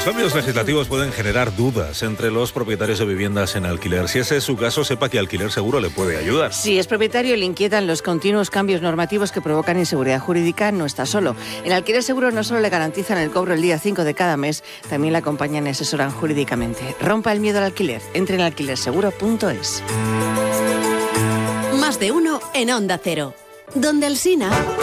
Los cambios legislativos pueden generar dudas entre los propietarios de viviendas en alquiler. Si ese es su caso, sepa que Alquiler Seguro le puede ayudar. Si es propietario y le inquietan los continuos cambios normativos que provocan inseguridad jurídica, no está solo. En Alquiler Seguro no solo le garantizan el cobro el día 5 de cada mes, también le acompañan y asesoran jurídicamente. Rompa el miedo al alquiler. Entre en alquilerseguro.es. Más de uno en Onda Cero. Donde Alsina.